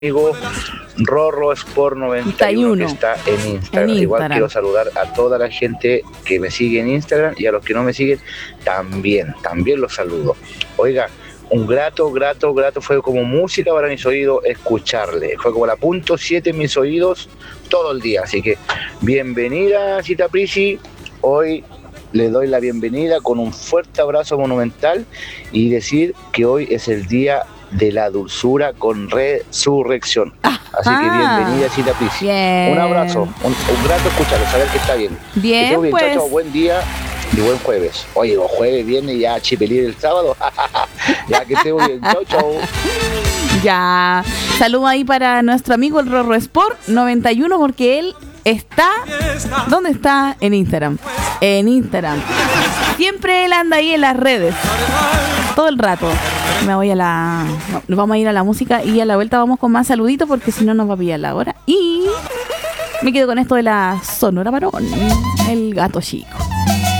amigo Rorro Sport 91 que está en Instagram. Igual quiero saludar a toda la gente que me sigue en Instagram y a los que no me siguen también los saludo. Oiga, un grato fue como música para mis oídos escucharle. Fue como la punto 7 en mis oídos todo el día. Así que bienvenida, Cita Prisi. Hoy le doy la bienvenida con un fuerte abrazo monumental y decir que hoy es el día de la dulzura con resurrección. Así que bienvenida, Cita Prisi. Un abrazo, un grato escucharlo, saber que está bien. Bien, bien. pues. Chao, buen día y buen jueves. Oye, los jueves viene ya chipelir el sábado. Ya que esté muy bien. Chau. Ya. Saludo ahí para nuestro amigo el Rorro Sport 91 porque él está... ¿Dónde está? En Instagram. Siempre él anda ahí en las redes. Todo el rato. Nos vamos a ir a la música y a la vuelta vamos con más saluditos porque si no nos va a pillar la hora. Y me quedo con esto de la Sonora Varón, el gato chico.